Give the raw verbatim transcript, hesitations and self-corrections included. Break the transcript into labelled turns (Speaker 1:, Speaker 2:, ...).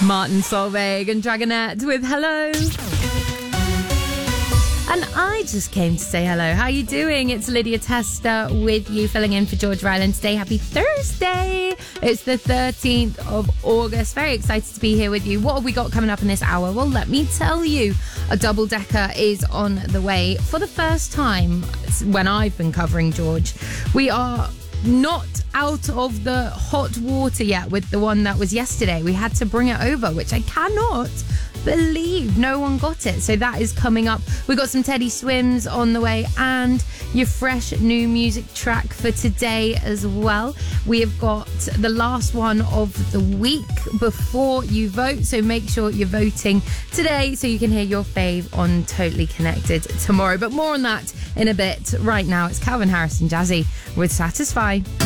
Speaker 1: Martin Solveig and Dragonette with Hello. And I just came to say hello. How are you doing? It's Lydia Tester with you, filling in for George Ryland today. Happy Thursday. It's the thirteenth of August. Very excited to be here with you. What have we got coming up in this hour? Well, let me tell you. A double-decker is on the way for the first time when I've been covering George. We are not out of the hot water yet with the one that was yesterday. We had to bring it over, which I cannot believe no one got it. So that is coming up. We got some Teddy Swims on the way and your fresh new music track for today as well. We have got the last one of the week before you vote, so make sure you're voting today so you can hear your fave on Totally Connected tomorrow. But more on that in a bit. Right now it's Calvin Harris and Jazzy with Satisfy.